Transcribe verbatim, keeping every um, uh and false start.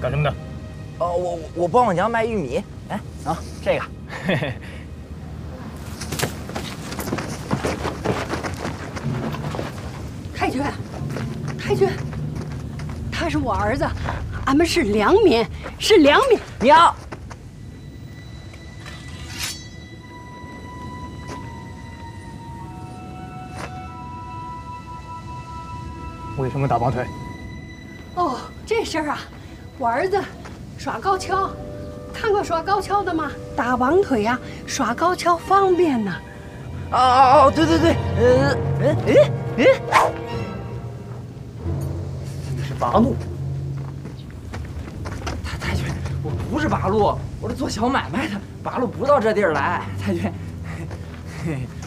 干什么的？ 哦，我我帮我娘卖玉米。哎，啊，这个。嘿嘿。 太君，太君，他是我儿子，俺们是良民，是良民。 娘。 为什么打绑腿？ 哦，这事儿啊，我儿子耍高跷，看过耍高跷的吗？打绑腿呀、啊，耍高跷方便呢。 哦哦哦，对对对，呃，哎哎哎， 你是八路。 太太君，我不是八路，我是做小买卖的，八路不到这地儿来。太君，嘿嘿。